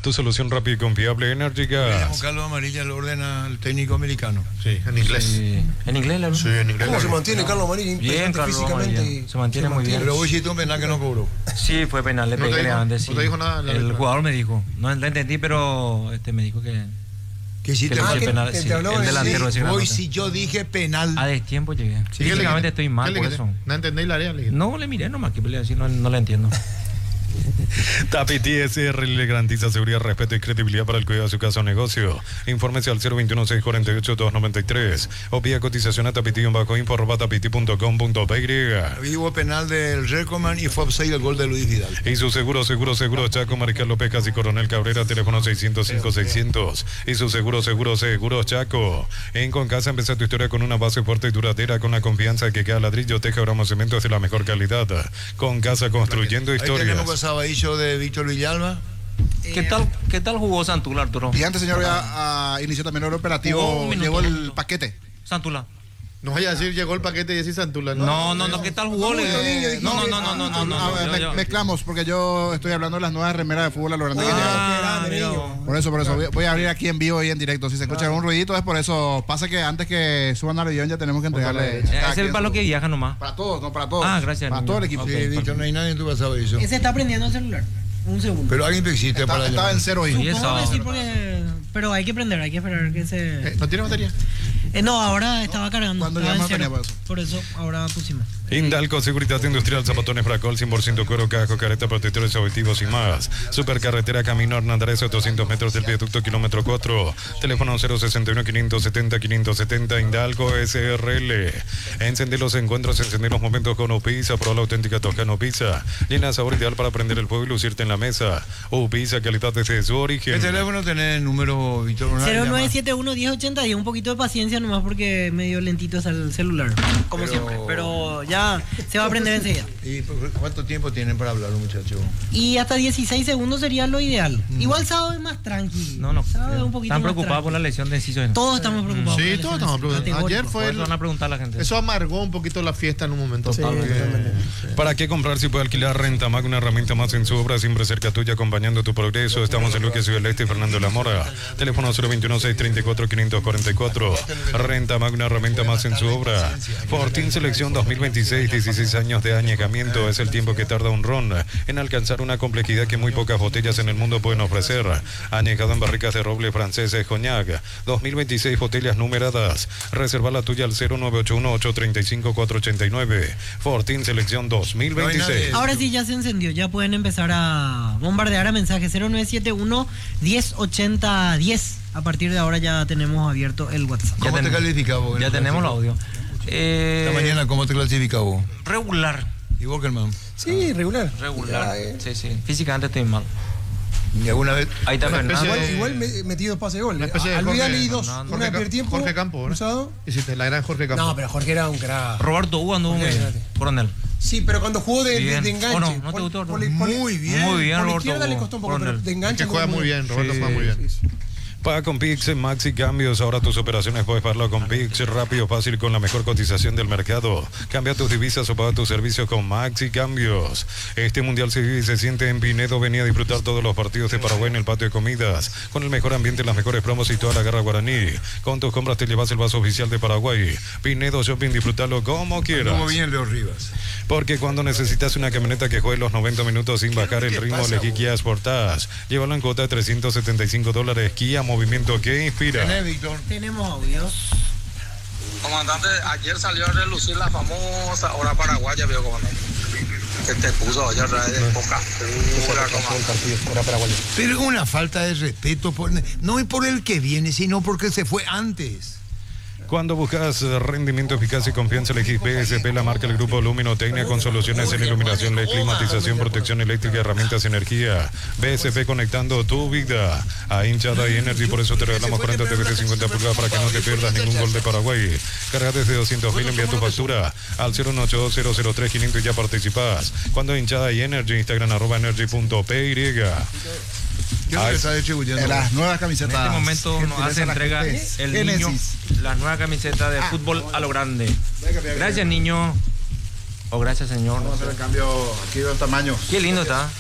Tu solución rápida y confiable, Energy Gas. Carlos Amarilla lo ordena el técnico americano. Sí, en inglés. Sí. ¿En inglés, la Sí, en inglés. ¿Cómo se mantiene Carlos Amarilla? Bien, Carlos Físicamente Amarilla. Se mantiene muy bien. Pero hoy hiciste un penal que no cobró. Sí, fue penal, le No te pegué dijo- antes. no te dijo nada, la El verdad. jugador me dijo. No lo entendí, pero me dijo que Que hiciste le Ah, hice que- penal. que Sí, te habló el de- delantero. sí, ese Hoy grandote. sí yo dije penal. A destiempo llegué. ¿Qué le Físicamente quité? estoy mal ¿Qué le por quité? eso. ¿No entendéis la área? Le dije. No le miré nomás, que le decir, no la entiendo. Tapiti SR le garantiza seguridad, respeto y credibilidad para el cuidado de su casa o negocio. Infórmese al 021-648-293 o vía cotización a tapiti-info@tapiti.com.py. Hubo penal del Recordman y fue offside el gol de Luis Vidal. Y su seguro Chaco, Mariscal López Casi Coronel Cabrera, teléfono 605-600. Y su seguro Chaco. En Concasa empieza tu historia con una base fuerte y duradera, con la confianza de que cada ladrillo, teja, gramo, cemento es de la mejor calidad. Concasa, construyendo Ahí tenemos historias. Sabadillo de Víctor Villalba. ¿Qué tal jugó Santula, Arturo? Y antes, señor, ya inició también el operativo. Jugó un minuto, Llegó un el minuto. paquete. Santula. No vaya a decir, llegó el paquete y decís Santula. No, ¿qué tal jugó? No, mezclamos, porque yo estoy hablando de las nuevas remeras de fútbol a lo grande que llegaron. mira. Por eso, voy a abrir aquí en vivo y en directo. Si se escucha algún ruidito es por eso. Pasa que antes que suban al avión ya tenemos que entregarle. Ese es para los que viajan nomás. Para todos, no para todos. Ah, gracias, Para niño. todo el equipo. Ok. Sí, Víctor, no hay nadie en tu Sabadillo. Ese está prendiendo el celular. Un segundo. Pero alguien te existe para Estaba en cero Sí, y eso. Supongo que sí, pero hay que prender, hay que esperar que se... ¿No tiene batería? No, ahora estaba cargando. Cuando estaba ya en no tenía cero. por eso. Por eso ahora pusimos. Indalco, Seguridad Industrial, Zapatones Bracol, 100% cuero, casco, careta, protectores auditivos y más. Supercarretera Camino Hernandez, 800 metros del viaducto, kilómetro 4. Teléfono 061-570-570, Indalco SRL. Encender los encuentros, encender los momentos con Upisa, probar la auténtica Toscano Pizza. Llena sabor ideal para prender el fuego y lucirte en la mesa. Upisa, calidad desde su origen. ¿Qué teléfono tenés el número, Víctor? 0971-1080 y un poquito de paciencia nomás porque medio lentito es el celular, como siempre. Pero ya se va a prender enseguida. ¿Y cuánto tiempo tienen para hablar los muchachos? Y hasta 16 segundos sería lo ideal. Igual sábado es más tranqui. No. Sábado es un poquito Están más preocupados por la tranqui. lesión de Enciso. Todos estamos preocupados. Sí, por la todos lesión estamos preocupados. categórico. Ayer Por fue eso van a preguntar a la gente. Eso amargó un poquito la fiesta en un momento. Totalmente. ¿Para qué comprar si puede alquilar Rentamac, una herramienta más en su obra, siempre cerca tuya, acompañando tu progreso? Estamos en Luque, Ciudad del Este y Fernando de la Mora. Teléfono 021-634-544. Rentamac, una herramienta más en su obra. Fortín Selección 2026, 16 años de añejamiento. Es el tiempo que tarda un ron en alcanzar una complejidad que muy pocas botellas en el mundo pueden ofrecer. Añejado en barricas de roble francés Cognac. 2026 botellas numeradas. Reserva la tuya al 0981-835-489. Fortín Selección 2026. Ahora sí ya se encendió, ya pueden empezar a bombardear a mensajes 0971-1080-10. A partir de ahora ya tenemos abierto el WhatsApp. ¿Cómo te calificas vos? Ya tenemos el audio. Esta mañana, ¿cómo te clasificas vos? Regular. ¿Y vos, Germán? Sí, regular. Regular. Ya, Sí. Físicamente estoy mal. ¿Y alguna vez? Ahí está Una Fernando. especie Igual metí 2 pases de gol. Una especie de Al Vidal Jorge- leí 2. no, Una de primer tiempo. Jorge Campo, ¿no? Cruzado. Hiciste la gran Jorge Campo. No, pero Jorge era un crack. Roberto Hugo anduvo muy bien. Espérate. Coronel. Sí, pero cuando jugó de Bien. enganche. ¿O no? ¿No te gustó? Muy bien. Muy bien, Por la Roberto izquierda le Hugo. costó un poco, pero Coronel. de enganche. Que juega anduvo muy bien, Roberto Sí. juega muy bien. Paga con Pix, Maxi Cambios. Ahora tus operaciones puedes pagarlo con Pix, rápido, fácil, con la mejor cotización del mercado. Cambia tus divisas o paga tus servicios con Maxi Cambios. Este mundial se vive y se siente en Pinedo. Venía a disfrutar todos los partidos de Paraguay en el patio de comidas, con el mejor ambiente, las mejores promos y toda la garra guaraní. Con tus compras te llevas el vaso oficial de Paraguay. Pinedo Shopping, disfrutarlo como quieras. Estuvo bien Leo Rivas. Porque cuando necesitas una camioneta que juegue los 90 minutos sin bajar el ritmo, elegí Kia Sportage. Llévalo en cuota de $375. Kia, movimiento que inspira. ¿Tenés, Víctor? Tenemos audios. Comandante, ayer salió a relucir la famosa hora paraguaya, vio, comandante. Que te puso ayer de poca pura, comandante. Pero es una falta de respeto, no es por el que viene, sino porque se fue antes. Cuando buscas rendimiento, eficacia y confianza, elegís BSP, la marca del grupo Luminotecnia, con soluciones en iluminación, LED, climatización, protección eléctrica, herramientas, energía. BSP, conectando tu vida a hinchada y energy. Por eso te regalamos 40 TV de 50 pulgadas para que no te pierdas ningún gol de Paraguay. Carga desde 200.000, envía tu factura al 0182003 y ya participás. Cuando hinchada y energy, Instagram @energy.py. ¿Qué es lo que está distribuyendo? Las nuevas camisetas. En este momento nos Gentileza hace a la entrega gente. el Génesis. niño la nueva camiseta de fútbol a lo grande. Gracias, niño. O gracias, señor. Vamos a hacer el cambio aquí de tamaños. Qué lindo está.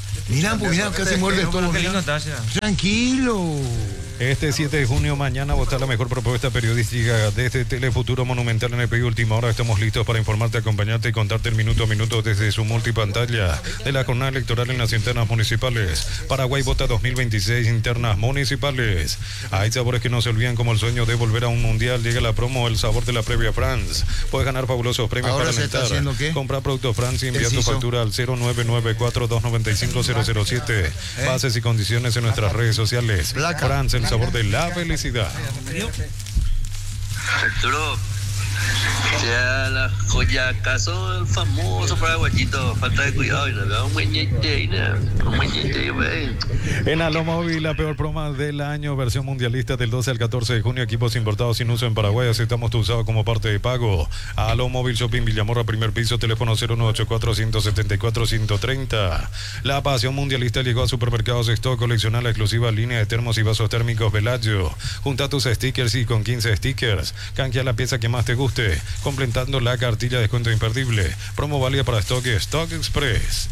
Mira, pues mira, acá se muerde todo. Qué lindo Mira. está, ya. Tranquilo. Este 7 de junio, mañana, votar la mejor propuesta periodística desde Telefuturo Monumental en el PI Última Hora. Estamos listos para informarte, acompañarte y contarte el minuto a minuto desde su multipantalla de la jornada electoral en las internas municipales. Paraguay vota 2026 internas municipales. Hay sabores que no se olvidan, como el sueño de volver a un mundial. Llega la promo El Sabor de la Previa France. Puedes ganar fabulosos premios Ahora para se está alentar. haciendo, ¿qué? Comprar productos France y enviar tu Ejercicio. factura al 0994-295-007. Bases y condiciones en nuestras redes sociales. Placa. France, el sabor de la felicidad. Arturo, ya la joya acaso el famoso paraguayito, falta de cuidado y no un muñeque, güey. En Alomóvil, la peor promo del año, versión mundialista del 12 al 14 de junio, equipos importados sin uso en Paraguay, aceptamos tu usado como parte de pago. Alomóvil Shopping Villamorra, primer piso, teléfono 0984-174-130. La pasión mundialista llegó a Supermercados Stock, colecciona la exclusiva línea de termos y vasos térmicos Bellagio. Junta tus stickers y con 15 stickers, canjea la pieza que más te guste, completando la cartilla de descuento imperdible. Promo válida para Stock y Stock Express.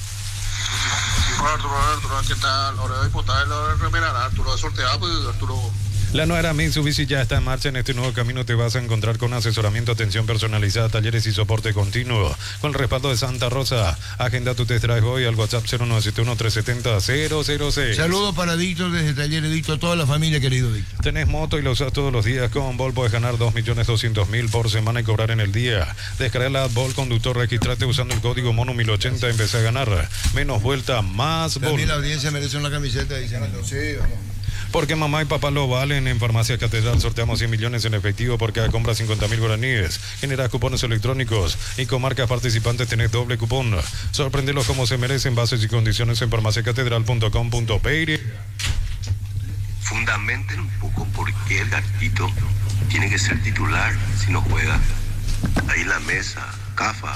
Arturo, ¿qué tal? Hora de votar la remera, Arturo, de sortear, pues, Arturo. La nueva Mitsubishi ya está en marcha. En este nuevo camino te vas a encontrar con asesoramiento, atención personalizada, talleres y soporte continuo. Con el respaldo de Santa Rosa. Agenda tu test drive hoy al WhatsApp 0971-370-006. Saludos para Víctor desde Talleres Víctor, toda la familia, querido Víctor. Tenés moto y la usas todos los días. Con Vol puedes ganar 2.200.000 por semana y cobrar en el día. Descarga la Vol Conductor, registrate usando el código MONO1080. Empecé a ganar. Menos vuelta, más Vol. También la audiencia merece una camiseta, dicen. Sí, vamos. Porque mamá y papá lo valen. En Farmacia Catedral sorteamos 100 millones en efectivo por cada compra 50.000 guaraníes. Generas cupones electrónicos y con marcas participantes tenés doble cupón. Sorprendelos como se merecen. Bases y condiciones en farmaciacatedral.com.pe. Fundamenten un poco por qué el gatito tiene que ser titular si no juega. Ahí la mesa, CAFA.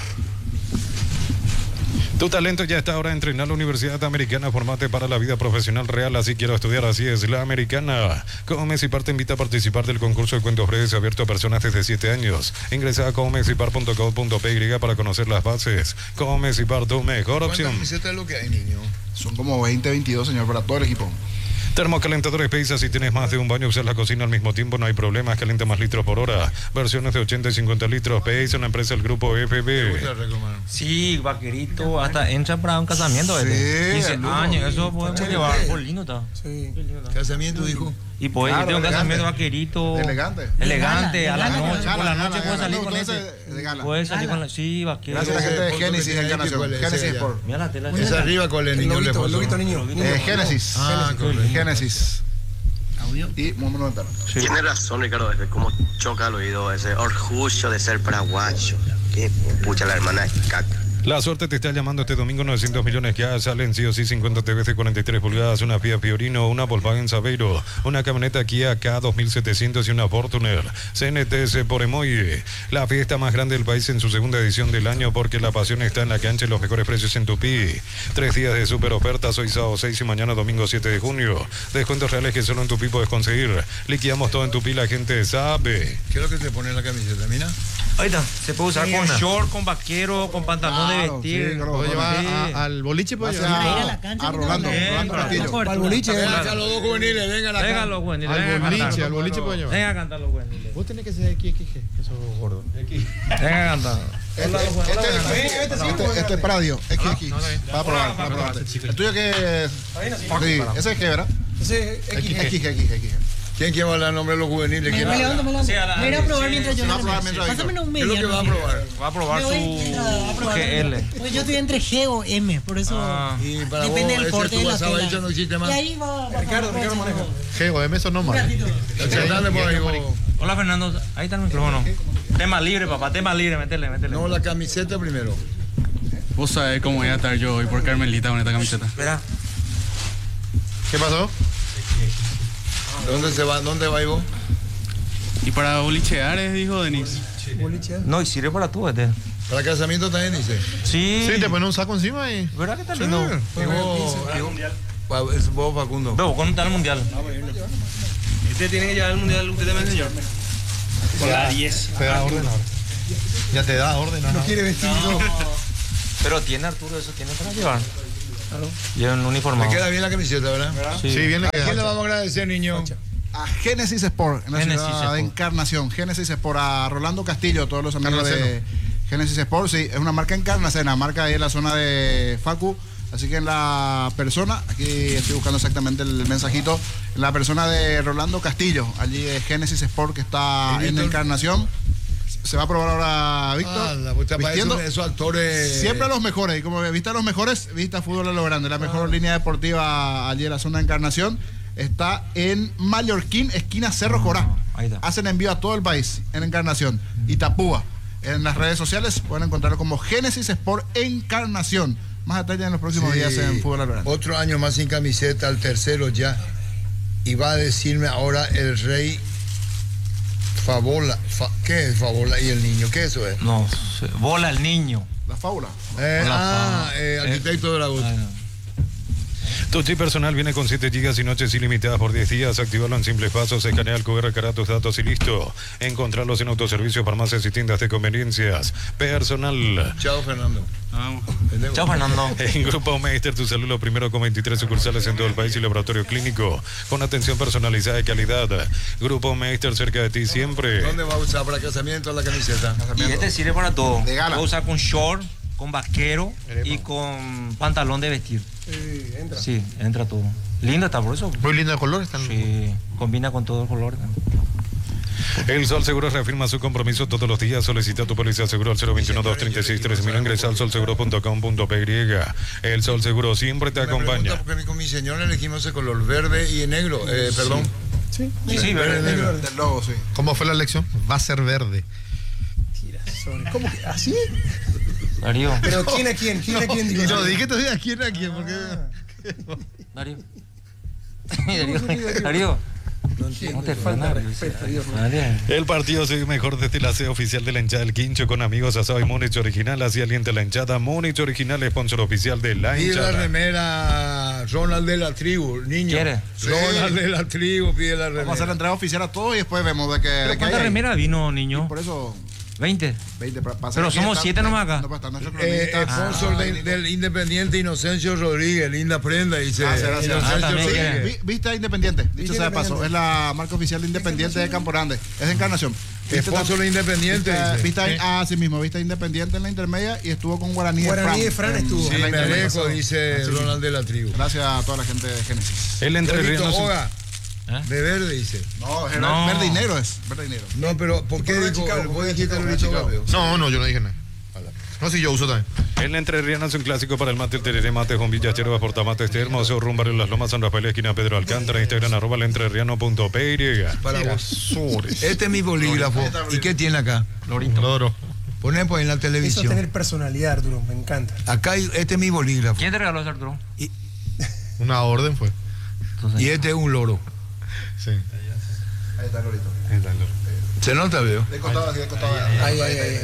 Tu talento ya está ahora en entrenar la Universidad Americana. Formate para la vida profesional real. Así quiero estudiar, así es la Americana. Comecipar te invita a participar del concurso de cuentos breves abierto a personas desde 7 años. Ingresa a comecipar.co.py para conocer las bases. Comecipar, tu mejor opción. ¿Cuántas camisetas es lo que hay, niño? Son como 20, 22, señor, para todo el equipo. Termocalentadores Pesa, si tienes más de un baño, usas la cocina al mismo tiempo, no hay problemas, calienta más litros por hora. Versiones de 80 y 50 litros. Pesa, una empresa del grupo FB. Sí, vaquerito, hasta entra para un casamiento. Sí, 15 años, eso podemos llevar. Por lindo está. Sí. ¿Casamiento, dijo? Y pues Claro, tengo un elegante. casamiento vaquerito. Elegante. Elegante, a la Gala, noche. Por la noche puedes salir con ese. ese. De gala. Puedes salir con la. Sí, vaquero. Gracias a la gente de Foto que Génesis tiene ahí, Encarnación. ¿cuál es? Génesis Ella. Sport. Mira la tela. Es arriba con el El niño lobito, Lefoso. niño. Génesis. Ah, correcto. Génesis. Audio. Y Mundo Ventana. Tiene razón, Ricardo, es como choca el oído ese orgullo de ser paraguayo. Qué pucha la hermana de caca. La suerte te está llamando este domingo. 900 millones que salen sí o sí. 50 TVs de 43 pulgadas, una Fiat Fiorino, una Volkswagen Saveiro, una camioneta Kia K2700 y una Fortuner CNTS por Emoye. La fiesta más grande del país en su segunda edición del año, porque la pasión está en la cancha y los mejores precios en Tupí. 3 días de super ofertas, hoy sábado 6 y mañana domingo 7 de junio. Descuentos reales que solo en Tupí puedes conseguir. Liquidamos todo en Tupí, la gente sabe. ¿Qué es lo que te pone en la camiseta? Mira. Ahí está. Se puede usar con short, con vaquero, con pantalón de Claro, vestir. sí, claro. Puedo llevar Sí. al boliche, puedo Gracias llevar. Ir a la cancha, a Rolando. Bien, Rolando Castillo. Para el boliche. Vengan acá los dos juveniles, vengan acá. Venga los buenos. Al boliche puedo llevar. Venga a cantar los buenos. Vos tenés que ser aquí, que sos gordo. Venga a cantar. Este es Pradio. Es que aquí. Para probar, para probar. El tuyo que es. Sí, ese es que, ¿verdad? Ese es X. X. ¿Quién quiere hablar el nombre de los juveniles? Me ¿Quién levanto, habla? me Sí, a la- levanto. Voy a ir a probar sí, mientras yo sí, no va a probar mientras Pásame un ¿Qué es lo que mediano. va a probar? Va a probar Me voy a probar. GL. Pues yo estoy entre G o M, por eso Ah. Y para vos, depende del ese corte tu de la WhatsApp tela. ahí ya no existe más. Y ahí va. Ricardo maneja. GOM, eso no Un mal. ratito. Dale por ahí, vos. Hola Fernando, ahí está el micrófono. Tema libre, papá, tema libre, métele. No, la camiseta primero. Vos sabés cómo voy a estar yo hoy por Carmelita con esta camiseta. Espera. ¿Qué pasó? ¿Dónde se va? ¿Dónde va vos? Y para bolichear, dijo Denis. Boliche. No, y sirve para tú, este. Para casamiento también dice. Sí. Sí, te pones un saco encima y. ¿Verdad que está lindo? Es vos, Facundo. Veo, con un tal mundial. Este tiene que llevar el mundial, usted también, señor. Con la 10. Te da orden ahora. Ya te da orden, No quiere vestir. Pero tiene Arturo, eso tiene para llevar. Llevan Me uniformado. queda bien la camiseta, ¿verdad? Sí. Sí, bien le ¿A quién le queda. vamos a agradecer, niño? A Génesis Sport, en la Génesis ciudad Sport. de Encarnación. Génesis Sport, a Rolando Castillo, todos los amigos de Encarnaceno. Génesis Sport. Sí, es una marca Encarnacena, marca ahí en la zona de Facu. Así que en la persona, aquí estoy buscando exactamente el mensajito, en la persona de Rolando Castillo, allí de Génesis Sport, que está ¿Y en Víctor? Encarnación. Se va a probar ahora Víctor. Ah, la puta para vistiendo esos actores. siempre a los mejores. Y como viste a los mejores, viste a Fútbol a lo Grande. La mejor línea deportiva allí en la zona de Encarnación está en Mallorquín, esquina Cerro Jorá. Ahí está. Hacen envío a todo el país en Encarnación. Y Tapúa. En las redes sociales pueden encontrarlo como Génesis Sport Encarnación. Más detalles en los próximos Sí. días en Fútbol a lo Grande. Otro año más sin camiseta, el tercero ya. Y va a decirme ahora el rey Favola. ¿Qué es Favola y el niño? ¿Qué eso es? No, bola el niño. La fábula. Arquitecto de la UT. Tu chip personal viene con 7 GB y noches ilimitadas por 10 días. Activarlo en simples pasos. Escanea el QR, carga tus datos y listo. Encontrarlos en autoservicios, farmacias y tiendas de conveniencias. Personal. Chao, Fernando. Chao, Fernando. En Grupo Meister, tu salud lo primero, con 23 sucursales en todo el país y laboratorio clínico con atención personalizada de calidad. Grupo Meister, cerca de ti siempre. ¿Dónde va a usar para casamiento la camiseta? Y este sirve para todo. De gala. Lo usa con short, con vaquero y con pantalón de vestir. Entra. Sí, entra todo. Linda está, por eso. Muy lindo de color. Están... Sí, combina con todo el color. El Sol Seguros reafirma su compromiso todos los días. Solicita tu póliza de seguro al 021-236-3000. Ingresa al solseguro.com.py. El Sol Seguro siempre te acompaña. Porque con mi señor elegimos el color verde y negro. Perdón. Sí. Sí, verde. Del logo, sí. ¿Cómo fue la elección? Va a ser verde. ¿Cómo que? ¿Así? Darío. Pero ¿quién a quién? ¿Quién a quién? Digo, No, dije todavía quién a quién, porque... Darío. Darío. ¿Cómo te fue? El partido sigue mejor desde la sede oficial de la hinchada del Quincho con amigos, asado y Múnich Original. Así alienta la hinchada. Múnich Original, sponsor oficial de la Pide la hinchada. remera Ronald de la tribu, niño. ¿Quiere? Ronald de la tribu pide la Vamos a hacer la remera. entrega oficial a todos y después vemos de que. ¿Pero cuánta remera vino, niño? Por eso. 20. 20 Pero somos 7 nomás acá. No, pues está nuestro cronista. Sponsor del Independiente Inocencio Rodríguez, linda prenda, dice. Gracias. Inocencio también Rodríguez. quiere. Vista Independiente, dicho sea de paso, es la marca oficial de Independiente de Campo Grande, es de Encarnación. Sponsor de Independiente, dice. Así mismo, Vista Independiente en la intermedia y estuvo con Guaraní de Fran estuvo. Sí, en la me intermedia. alejo, dice Así Ronald de la tribu. Gracias a toda la gente de Génesis. El Yo he visto entrerriano. Hoga, de verde, dice. No, es No. verde y negro es, verde y negro. No, pero ¿por qué dijo? Vos dijiste el Chicago. No, yo no dije nada. No, sí, yo uso también. El entrerriano es un clásico para el mate, el tereré, mate, con villas, yerbas, portamates, termos, Rumbarrio, Las Lomas, San Rafael, esquina Pedro Alcántara, Instagram, @elentrerriano.py. Para vos. Este es mi bolígrafo. ¿Y qué tiene acá? Loro. Poné pues en la Eso es televisión. tener personalidad, Arturo. Me encanta. Acá este es mi bolígrafo. ¿Quién te regaló ese Arturo? Una orden fue. Y este es un loro. Sí. Ahí está el lorito. ¿Se nota, veo? De costado, así de costado. Ay.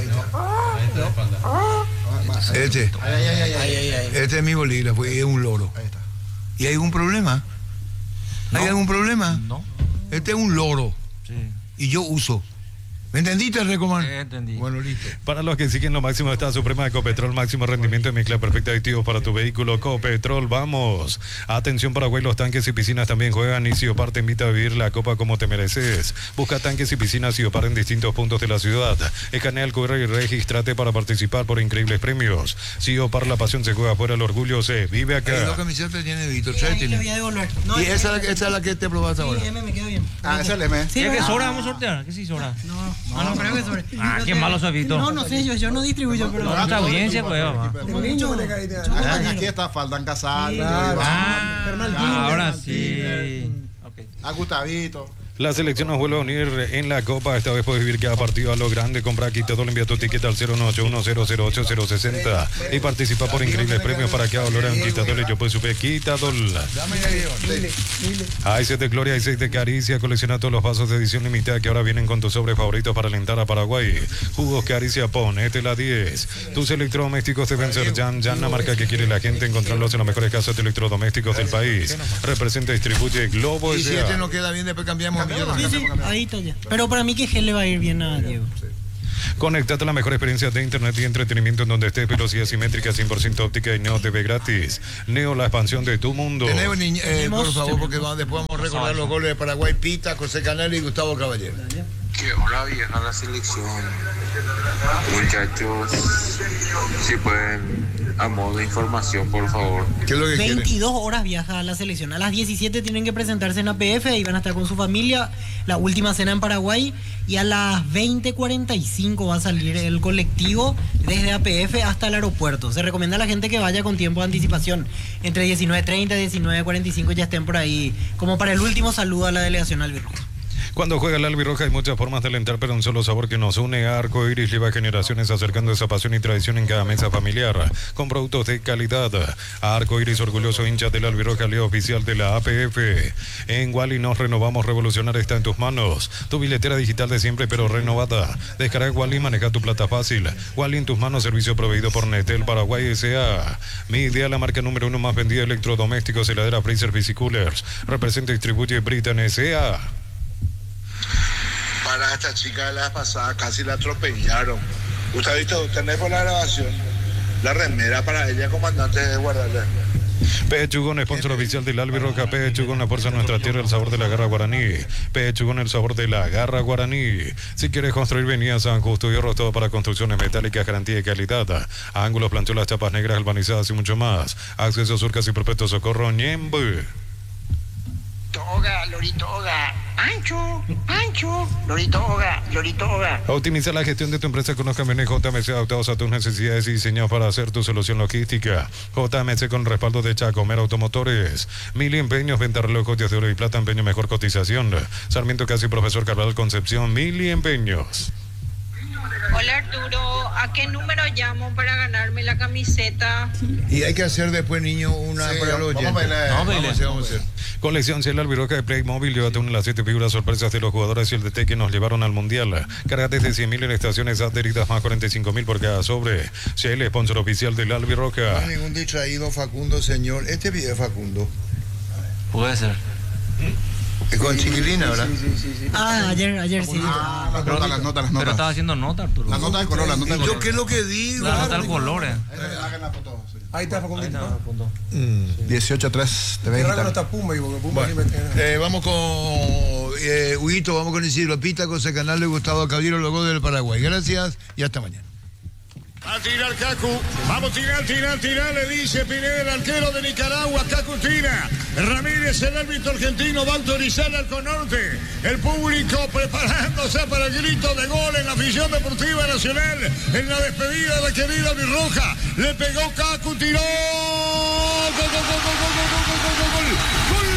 Este. Ay. Este es mi bolígrafo y es un loro. Ahí está. ¿Y hay algún problema? ¿Hay algún problema? No. Este es un loro Sí. y yo uso. ¿Me entendiste, Recomán? Entendí. Bueno, listo. Para los que siguen lo máximo está Suprema de Copetrol, máximo rendimiento de mezcla perfecta de aditivos para tu vehículo. Copetrol, vamos. Atención, Paraguay, los tanques y piscinas también juegan y Siopar te invita a vivir la copa como te mereces. Busca tanques y piscinas Siopar en distintos puntos de la ciudad. Escanea el QR y regístrate para participar por increíbles premios. Siopar, la pasión se juega afuera, el orgullo se vive Hay dos acá. camisetas tiene Víctor. Sí, ahí te Tiene. voy a devolver. No, Y esa es la que te probaste ahora. Sí, M me queda bien. Ah, ese es el M. Sí, ¿Qué ¿verdad? sobra? ¿Vamos a sortear? ¿Qué sí sobra? No, creo que sobre. Ah, qué malo soy, Víctor. No sé, yo no distribuyo, pero. No, nuestra audiencia, pues. va. Tengo mucho. Aquí está, faltan Casal, Sí, Ahora sí. a Gustavito. La selección nos vuelve a unir en la Copa. Esta vez puedes vivir cada partido a lo grande. Compra aquí todo, envía tu ticket al 018100860 y participa por increíbles premios para que valore un quitador. Yo pues supe quitador. Hay 7 de Gloria, hay 6 de Caricia. Colecciona todos los vasos de edición limitada que ahora vienen con tus sobres favoritos para alentar a Paraguay. Jugos Caricia, ponete la 10. Tus electrodomésticos deben ser Jan, la marca que quiere la gente. Encontrarlos en las mejores casas de electrodomésticos del país. Representa y distribuye Globo Y si S.A. este no queda bien, después cambiamos. Sí, ahí está ya. Pero para mí que gel le va a ir bien a Diego. Conectate a la mejor experiencia de internet y entretenimiento en donde estés, velocidad simétrica, 100% óptica y Neo TV gratis. Neo, la expansión de tu mundo. Por favor, porque después vamos a recordar los goles de Paraguay, Pita, José Canal y Gustavo Caballero. Qué hora vieja la selección. Muchachos, si pueden, a modo de información, por favor. ¿Qué es lo que 22 horas viaja la selección. A las 17 tienen que presentarse en APF y van a estar con su familia. La última cena en Paraguay. Y a las 20:45 va a salir el colectivo desde APF hasta el aeropuerto. Se recomienda a la gente que vaya con tiempo de anticipación. Entre 19:30 y 19:45 ya estén por ahí. Como para el último saludo a la delegación albirroja. Cuando juega el albirroja hay muchas formas de alentar, pero un solo sabor que nos une. Arco Iris lleva generaciones acercando esa pasión y tradición en cada mesa familiar, con productos de calidad. Arco Iris, orgulloso hincha del albirroja, leo oficial de la APF. En Wally nos renovamos, revolucionar está en tus manos. Tu billetera digital de siempre, pero renovada. Descarga Wally, maneja tu plata fácil. Wally en tus manos, servicio proveído por Netel Paraguay S.A. Mi idea, la marca número 1 más vendida de electrodomésticos, heladera, freezer, Coolers. Representa y distribuye Britan S.A. Para esta chica de la pasada casi la atropellaron. Gustavito, tenés por la grabación la remera para ella, comandante, de guardarla. Pechugón, sponsor oficial del albirroja. Pechugón, la fuerza de nuestra tierra, el sabor de la garra guaraní. Pechugón, el sabor de la garra guaraní. Si quieres construir, venía a San Justo y Hierro, todo para construcciones metálicas, garantía y calidad. Ángulos, planchuelas, chapas negras, galvanizadas y mucho más. Acceso, surcas y perpetuo socorro, Ñembe. Oga, Lorito Oga, Ancho, Lorito Oga. Optimiza la gestión de tu empresa con los camiones JMC adaptados a tus necesidades y diseñados para hacer tu solución logística. JMC con respaldo de Chacomer Automotores. Mili Empeños, venta relojes de oro y plata, empeño, mejor cotización. Sarmiento Casi, Profesor Carvalho Concepción, Mili Empeños. Hola Arturo, ¿a qué número llamo para ganarme la camiseta? Y hay que hacer después, niño, una para los oyentes. Vamos a hacer. Colección Cielo Albirroja de Playmobil, llévate una de las 7 figuras sorpresas de los jugadores y el DT que nos llevaron al Mundial. Carga desde 100.000 en estaciones adheridas más 45.000 por cada sobre. Cielo, sponsor oficial del Albirroja. No hay ningún distraído, Facundo, señor. Este video es Facundo. Puede ser. Con Chiquilina, ¿verdad? Sí. Ayer sí. Las notas. Pero estaba haciendo nota, Arturo. Las notas de color, las notas de color. ¿Yo qué es lo que digo? La nota de colores. Hagan la foto. Ahí está, Facundo. 18-3 de Cerrar con esta Pumba y porque Pumba vamos con Huguito, vamos con Isidro Pita, con ese canal de Gustavo Caballero, luego del Paraguay. Gracias y hasta mañana. A tirar Cacu, vamos tirar, le dice Pineda, el arquero de Nicaragua. Cacu tira, Ramírez, el árbitro argentino, va a autorizar al Conorte. El público preparándose para el grito de gol en la afición deportiva nacional, en la despedida de la querida Albirroja. Le pegó Cacu, tiró, gol.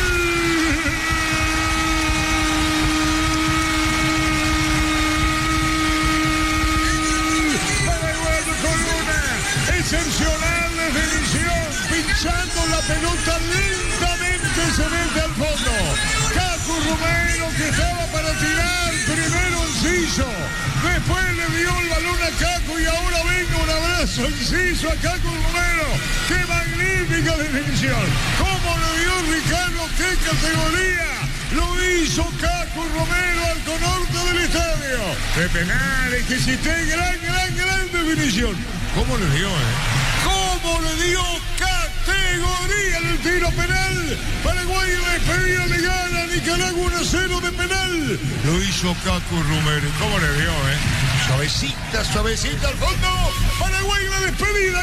Excepcional definición, pinchando la pelota lentamente se mete al fondo. Cacu Romero, que estaba para tirar, primero Enciso, después le dio el balón a Cacu y ahora venga un abrazo Enciso a Cacu Romero. ¡Qué magnífica definición! ¿Cómo le dio Ricardo? ¡Qué categoría! Lo hizo Cacu Romero al Conorte del estadio. De penales, que hiciste gran definición. ¿Cómo le dio, ¿Cómo le dio categoría en el tiro penal? Paraguay en la despedida le gana a Nicaragua 1-0 de penal. Lo hizo Cacu Romero. ¿Cómo le dio, Suavecita al fondo. Paraguay en la despedida.